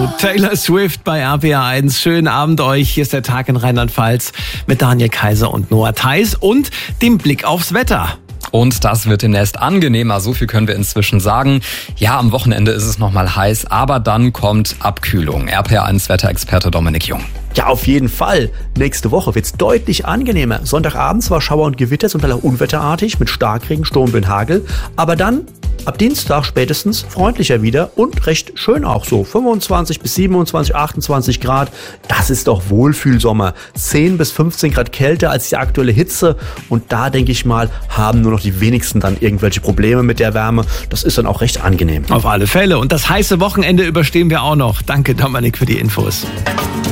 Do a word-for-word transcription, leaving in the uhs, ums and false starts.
Taylor Swift bei R P R eins. Schönen Abend euch. Hier ist der Tag in Rheinland-Pfalz mit Daniel Kaiser und Noah Theis und dem Blick aufs Wetter. Und das wird demnächst angenehmer, so viel können wir inzwischen sagen. Ja, am Wochenende ist es nochmal heiß, aber dann kommt Abkühlung. R P R eins Wetterexperte Dominik Jung. Ja, auf jeden Fall. Nächste Woche wird's deutlich angenehmer. Sonntagabend zwar Schauer und Gewitter, zum Teil auch unwetterartig mit Starkregen, Sturmwind, Hagel. Aber dann ab Dienstag spätestens freundlicher wieder und recht schön auch so. fünfundzwanzig bis siebenundzwanzig, achtundzwanzig Grad. Das ist doch Wohlfühlsommer. zehn bis fünfzehn Grad kälter als die aktuelle Hitze. Und da, denke ich mal, haben nur noch die wenigsten dann irgendwelche Probleme mit der Wärme. Das ist dann auch recht angenehm. Auf alle Fälle. Und das heiße Wochenende überstehen wir auch noch. Danke, Dominik, für die Infos.